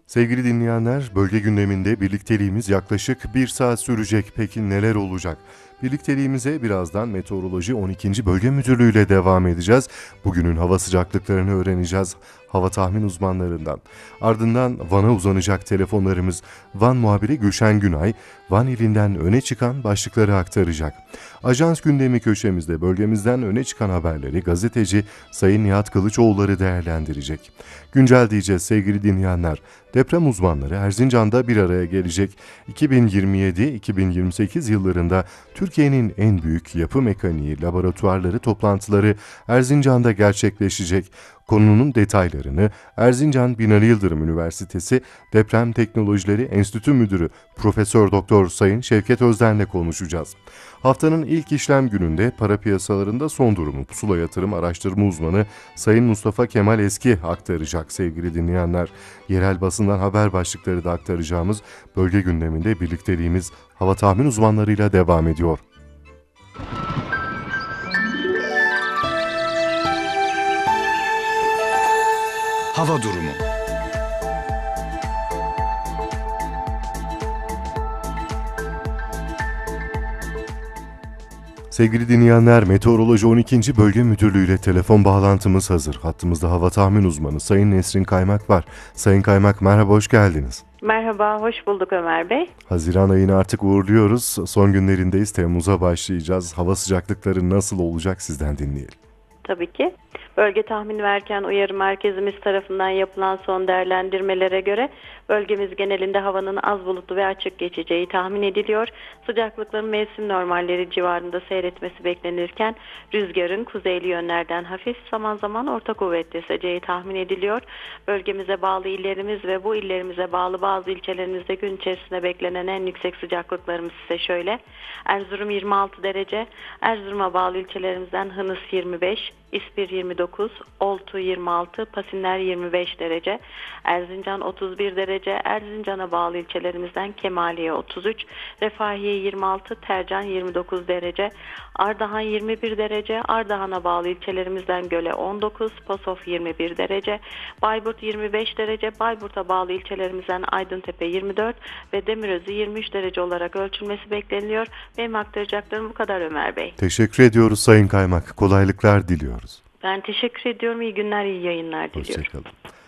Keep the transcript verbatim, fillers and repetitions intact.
Sevgili dinleyenler, bölge gündeminde birlikteliğimiz yaklaşık bir saat sürecek. Peki neler olacak? Birlikteliğimize birazdan Meteoroloji on ikinci. Bölge Müdürlüğü ile devam edeceğiz. Bugünün hava sıcaklıklarını öğreneceğiz hava tahmin uzmanlarından. Ardından Van'a uzanacak telefonlarımız. Van muhabiri Gülşen Günay, Van ilinden öne çıkan başlıkları aktaracak. Ajans gündemi köşemizde bölgemizden öne çıkan haberleri gazeteci Sayın Nihat Kılıçoğulları değerlendirecek. Güncel diyeceğiz sevgili dinleyenler. Deprem uzmanları Erzincan'da bir araya gelecek. iki bin yirmi yedi iki bin yirmi sekiz yıllarında Türkiye'nin en büyük yapı mekaniği laboratuvarları toplantıları Erzincan'da gerçekleşecek. Konunun detaylarını Erzincan Binali Yıldırım Üniversitesi Deprem Teknolojileri Enstitü Müdürü Profesör Doktor Sayın Şevket Özden'le konuşacağız. Haftanın ilk işlem gününde para piyasalarında son durumu Pusula Yatırım Araştırma Uzmanı Sayın Mustafa Kemal Eski aktaracak sevgili dinleyenler. Yerel basından haber başlıkları da aktaracağımız bölge gündeminde birlikteliğimiz hava tahmin uzmanlarıyla devam ediyor. Hava durumu. Sevgili dinleyenler, Meteoroloji on ikinci. Bölge Müdürlüğü ile telefon bağlantımız hazır. Hattımızda hava tahmin uzmanı Sayın Nesrin Kaymak var. Sayın Kaymak, merhaba, hoş geldiniz. Merhaba, hoş bulduk Ömer Bey. Haziran ayını artık uğurluyoruz. Son günlerindeyiz, Temmuz'a başlayacağız. Hava sıcaklıkları nasıl olacak, sizden dinleyelim. Tabii ki. Bölge tahmini ve erken uyarı merkezimiz tarafından yapılan son değerlendirmelere göre bölgemiz genelinde havanın az bulutlu ve açık geçeceği tahmin ediliyor. Sıcaklıkların mevsim normalleri civarında seyretmesi beklenirken rüzgarın kuzeyli yönlerden hafif, zaman zaman orta kuvvetli eseceği tahmin ediliyor. Bölgemize bağlı illerimiz ve bu illerimize bağlı bazı ilçelerimizde gün içerisinde beklenen en yüksek sıcaklıklarımız ise şöyle: Erzurum yirmi altı derece, Erzurum'a bağlı ilçelerimizden Hınıs yirmi beş, İspir yirmi dokuz, Oltu yirmi altı, Pasinler yirmi beş derece, Erzincan otuz bir derece, Erzincan'a bağlı ilçelerimizden Kemaliye otuz üç, Refahiye yirmi altı, Tercan yirmi dokuz derece, Ardahan yirmi bir derece, Ardahan'a bağlı ilçelerimizden Göle on dokuz, Posof yirmi bir derece, Bayburt yirmi beş derece, Bayburt'a bağlı ilçelerimizden Aydıntepe yirmi dört ve Demirözü yirmi üç derece olarak ölçülmesi bekleniyor. Benim aktaracaklarım bu kadar Ömer Bey. Teşekkür ediyoruz Sayın Kaymak. Kolaylıklar diliyoruz. Ben teşekkür ediyorum. İyi günler, iyi yayınlar diliyorum. Hoşçakalın.